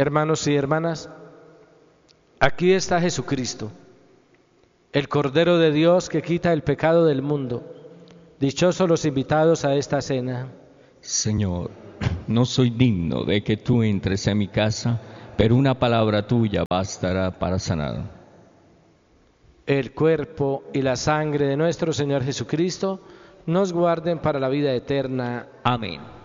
Hermanos y hermanas, aquí está Jesucristo, el Cordero de Dios que quita el pecado del mundo. Dichosos los invitados a esta cena. Señor, no soy digno de que tú entres a mi casa, pero una palabra tuya bastará para sanar. El cuerpo y la sangre de nuestro Señor Jesucristo nos guarden para la vida eterna. Amén.